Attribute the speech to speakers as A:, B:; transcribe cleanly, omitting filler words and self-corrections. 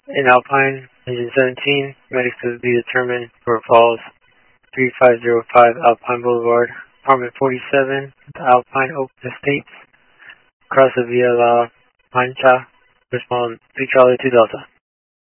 A: In Alpine, engine 17, medics to be determined for Falls 3505 Alpine Boulevard, apartment 47, Alpine Oak Estates, across the Via La Mancha, respond 3 Charlie 2 Delta.